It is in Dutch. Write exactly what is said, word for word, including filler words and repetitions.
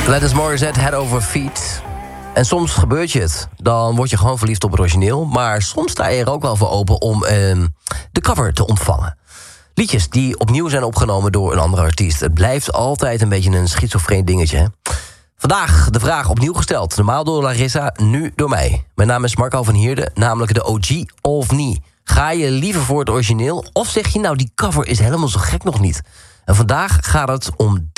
Alanis Morissette, Head Over Feet. En soms gebeurt je het. Dan word je gewoon verliefd op het origineel. Maar soms sta je er ook wel voor open om uh, de cover te ontvangen. Liedjes die opnieuw zijn opgenomen door een andere artiest. Het blijft altijd een beetje een schizofreen dingetje. Hè? Vandaag de vraag opnieuw gesteld. Normaal door Larissa, nu door mij. Mijn naam is Marco van Heerden, namelijk de O G of niet. Ga je liever voor het origineel of zeg je nou die cover is helemaal zo gek nog niet? En vandaag gaat het om